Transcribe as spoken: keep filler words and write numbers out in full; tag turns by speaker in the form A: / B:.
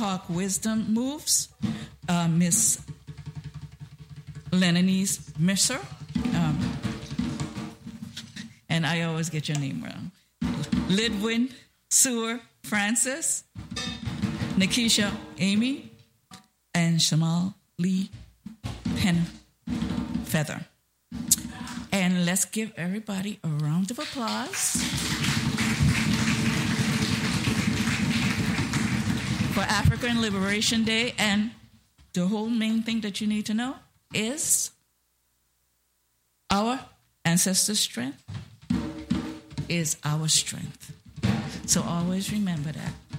A: Talk Wisdom Moves, uh, Miss Lenonese Mercer, um, and I always get your name wrong. Lidwin Sewer Francis, Nikisha Amy, and Shamal Lee Penn Feather. And let's give everybody a round of applause for African Liberation Day. And the whole main thing that you need to know is our ancestors' strength is our strength. So always remember that.